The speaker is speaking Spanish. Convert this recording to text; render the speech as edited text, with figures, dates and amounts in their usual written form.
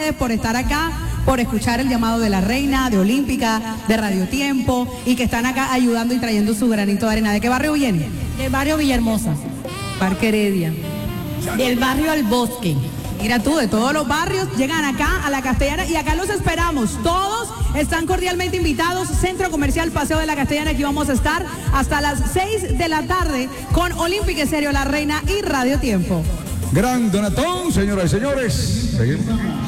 ustedes por estar acá, por escuchar el llamado de la reina, de Olímpica, de Radio Tiempo, y que están acá ayudando y trayendo su granito de arena. ¿De qué barrio viene? Del barrio Villahermosa. Parque Heredia. Del barrio El Bosque. Mira tú, de todos los barrios llegan acá a La Castellana y acá los esperamos. Todos están cordialmente invitados. Centro Comercial Paseo de La Castellana, aquí vamos a estar hasta las 6 de la tarde con Olímpica Estéreo, la reina y Radio Tiempo. Gran donatón, señoras y señores. Seguimos.